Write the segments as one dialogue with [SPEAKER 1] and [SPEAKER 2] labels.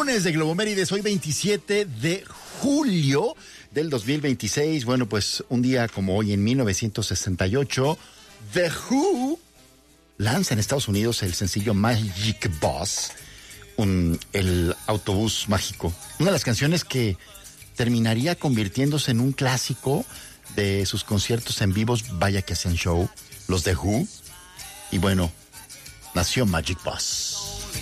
[SPEAKER 1] Lunes de Globomérides, hoy 27 de julio del 2026. Bueno, pues un día como hoy en 1968, The Who lanza en Estados Unidos el sencillo Magic Bus, el autobús mágico. Una de las canciones que terminaría convirtiéndose en un clásico de sus conciertos en vivos. Vaya que hacían show los The Who. Y bueno, nació Magic Bus.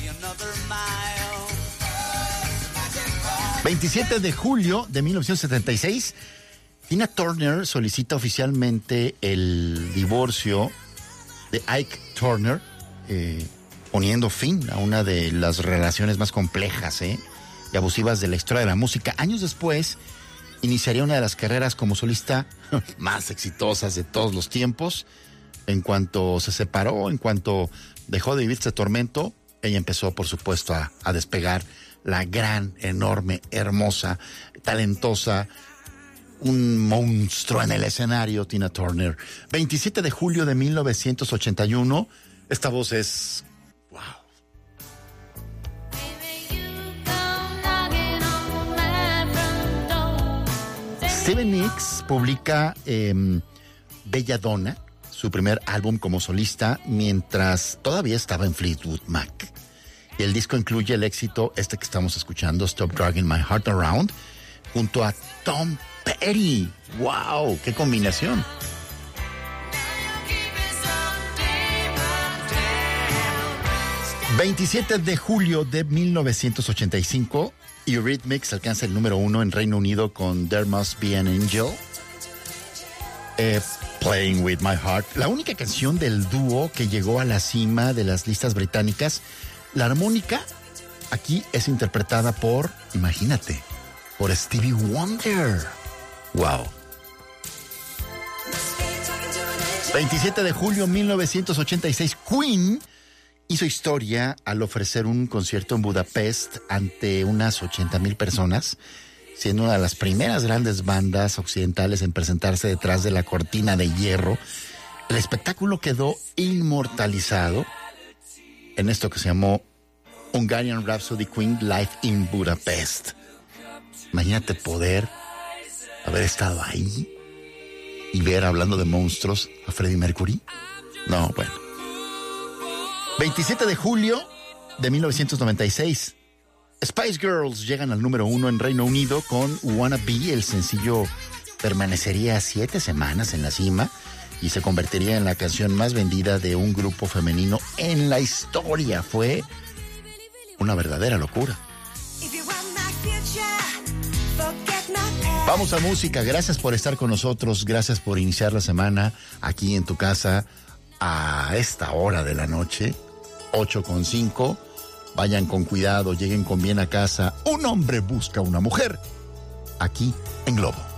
[SPEAKER 1] 27 de julio de 1976, Tina Turner solicita oficialmente el divorcio de Ike Turner, poniendo fin a una de las relaciones más complejas y abusivas de la historia de la música. Años después, iniciaría una de las carreras como solista más exitosas de todos los tiempos. En cuanto se separó, en cuanto dejó de vivir este tormento, ella empezó, por supuesto, a despegar. La gran, enorme, hermosa, talentosa, un monstruo en el escenario, Tina Turner. 27 de julio de 1981, esta voz es... ¡wow! Stevie Nicks publica Bella Donna, su primer álbum como solista, mientras todavía estaba en Fleetwood Mac. Y el disco incluye el éxito, que estamos escuchando, Stop Dragging My Heart Around, junto a Tom Petty. ¡Wow! ¡Qué combinación! ...27 de julio de 1985... Eurythmics alcanza el número 1 en Reino Unido con There Must Be an Angel. Playing With My Heart. La única canción del dúo que llegó a la cima de las listas británicas. La armónica aquí es interpretada por, imagínate, por Stevie Wonder. ¡Wow! 27 de julio de 1986, Queen hizo historia al ofrecer un concierto en Budapest ante unas 80,000 personas, siendo una de las primeras grandes bandas occidentales en presentarse detrás de la cortina de hierro. El espectáculo quedó inmortalizado en esto que se llamó Hungarian Rhapsody Queen Live in Budapest. Imagínate poder haber estado ahí y ver, hablando de monstruos, a Freddie Mercury. No, bueno. 27 de julio de 1996, Spice Girls llegan al número 1 en Reino Unido con Wanna Be. El sencillo permanecería 7 semanas en la cima y se convertiría en la canción más vendida de un grupo femenino en la historia. Fue una verdadera locura. Vamos a música. Gracias por estar con nosotros. Gracias por iniciar la semana aquí en tu casa a esta hora de la noche, 8:05. Vayan con cuidado, lleguen con bien a casa. Un hombre busca una mujer aquí en Globo.